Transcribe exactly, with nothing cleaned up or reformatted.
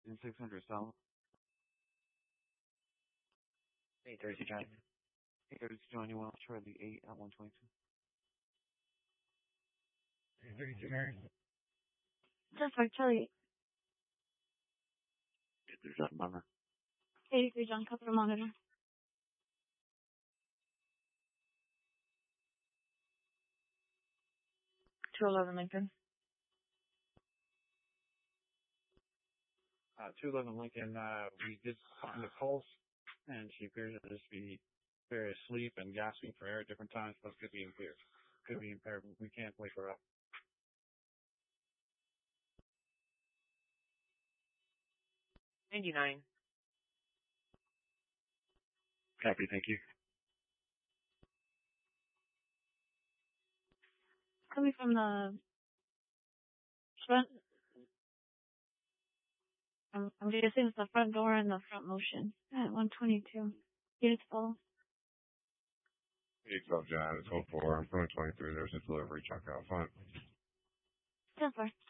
in six hundred South. eight thirty, John. eight thirty, John, you want to try the eight at one twenty-two? eight thirty-two, Mary. Just for Charlie. eight thirty, John, Bummer. eighty-three, John, cover monitor. two eleven, Lincoln. Uh, two eleven Lincoln, uh, we did find a pulse, and she appears to just be very asleep and gasping for air at different times, but could be impaired. Could be impaired. We can't wake her up. ninety-nine. Copy, thank you. Coming from the front. I'm, I'm guessing it's the front door and the front motion at one twenty-two. Units follow. eight twelve, John, it's hold four. I'm going twenty-three. There's a delivery truck out front. ten four.